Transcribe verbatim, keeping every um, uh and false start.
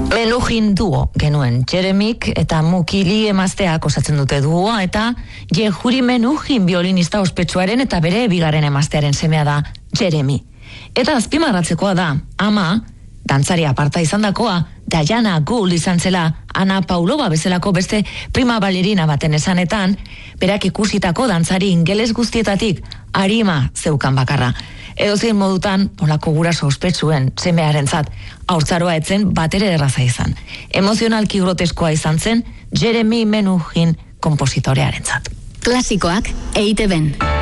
Menuhin duo genuen, Jeremik eta Mukili emazteak osatzen dute duoa, eta Jehuri Menuhin biolinista ospetsuaren eta bere bigarren emaztearen semea da Jeremy. Eta azpimarratzekoa da, ama, dantzari aparta izandakoa, Diana Gould izan zela, Ana Paulova bezalako beste prima balerina baten esanetan, berak ikusitako dantzari ingeles guztietatik arima zeukan bakarra. Edozein modutan, olako guraso ospetsuen semearentzat, haurtzaroa etzen batere erraza izan. Emozionalki groteskoa izan zen Jeremy Menuhin konpositorearentzat. Klasikoak E I Te Ben.